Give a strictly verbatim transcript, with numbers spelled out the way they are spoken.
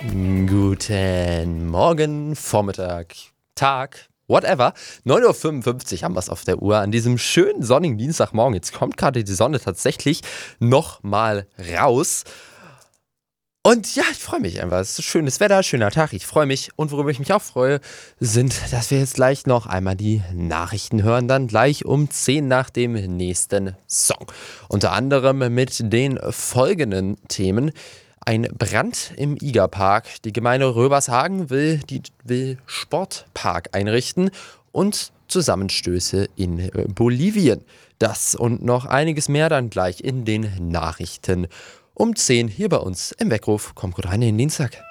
Guten Morgen, Vormittag, Tag, whatever. neun Uhr fünfundfünfzig haben wir es auf der Uhr an diesem schönen sonnigen Dienstagmorgen. Jetzt kommt gerade die Sonne tatsächlich noch mal raus. Und ja, ich freue mich einfach. Es ist schönes Wetter, schöner Tag. Ich freue mich. Und worüber ich mich auch freue, sind, dass wir jetzt gleich noch einmal die Nachrichten hören. Dann gleich um zehn nach dem nächsten Song. Unter anderem mit den folgenden Themen. Ein Brand im Igerpark. Die Gemeinde Röbershagen will die will Sportpark einrichten und Zusammenstöße in Bolivien. Das und noch einiges mehr dann gleich in den Nachrichten um zehn hier bei uns im Weckruf. Kommt gut rein in den Dienstag.